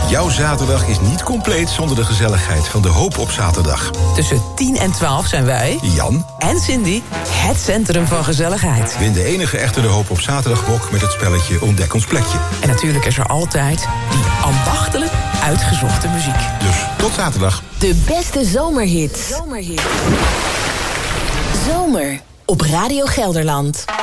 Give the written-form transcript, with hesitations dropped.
Jouw zaterdag is niet compleet zonder de gezelligheid van De Hoop op zaterdag. Tussen 10 en 12 zijn wij, Jan en Cindy, het centrum van gezelligheid. Win de enige echte De Hoop op zaterdagbok met het spelletje Ontdek ons plekje. En natuurlijk is er altijd die ambachtelijk uitgezochte muziek. Dus tot zaterdag. De beste zomerhit. Zomer op Radio Gelderland.